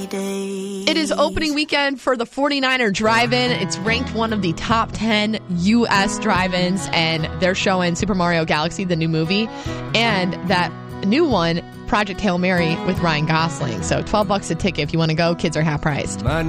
It is opening weekend for the 49er Drive-In. It's ranked one of the top 10 U.S. drive-ins, and they're showing Super Mario Galaxy, the new movie, and that new one, Project Hail Mary with Ryan Gosling. So $12 a ticket if you want to go. Kids are half priced.